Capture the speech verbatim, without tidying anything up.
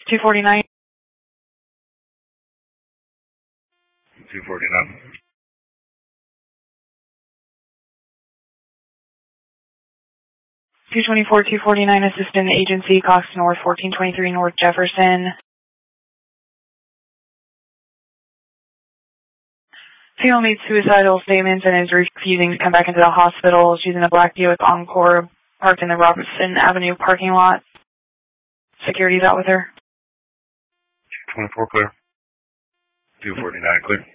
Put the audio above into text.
two forty-nine. two forty-nine. two twenty-four, two forty-nine, Assistant Agency, Cox North, fourteen twenty-three North Jefferson. Female made suicidal statements and is refusing to come back into the hospital. She's in a black Buick Encore, parked in the Robertson Avenue parking lot. Security's out with her. two twenty-four clear. two forty-nine clear.